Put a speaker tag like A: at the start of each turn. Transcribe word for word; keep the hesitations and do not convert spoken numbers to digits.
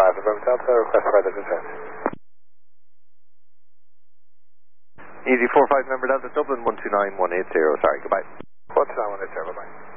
A: five, November Delta, request further descent.
B: Easy four five, November Delta, Dublin one two nine one eight zero, sorry, goodbye.
A: one two nine one eight zero, bye-bye.